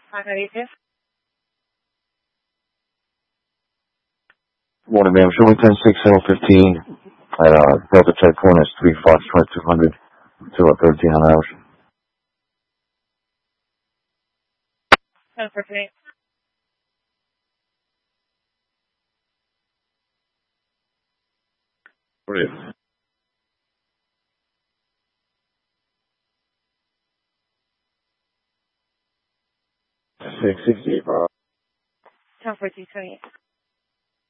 Morning, ma'am. Showing 10-6-7-15 at Delta Checkpoint. It's 3 Fox 2200 to 1300 hours. 10-14. Great. 660. 10-14-28.